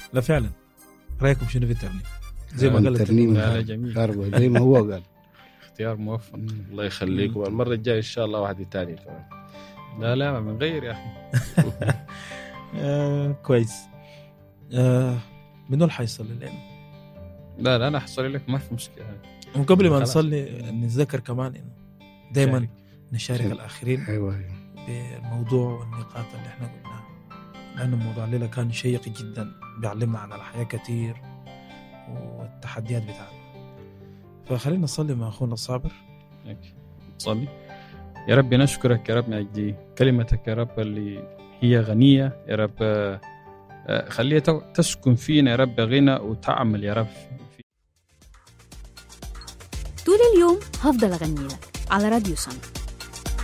لا فعلا. رأيكم شنو في الترنيم؟ زي ما قال الترنيم جميل زي ما هو قال. اختيار موفق. الله يخليكم. المرة الجاية إن شاء الله واحدة تانية كمان. لا من غير يا أخي. كويس. منو الحيصلي لنا؟ لا أنا حصل لك ما في مشكلة. وقبل ما نصلي نتذكر كمان إنه دائما نشارك الآخرين بالموضوع والنقاط اللي احنا قلناها، لأن الموضوع الليلة كان شيق جدا، بيعلمنا عن الحياة كتير والتحديات بتاعتنا. فخلينا نصلي مع أخونا الصابر. نصلي. يا رب نشكرك يا رب من أجل كلمتك يا رب اللي هي غنية يا رب، خليها تسكن فينا يا رب غنى وتعمل يا رب. طول اليوم هفضل أغني لك على راديو سما.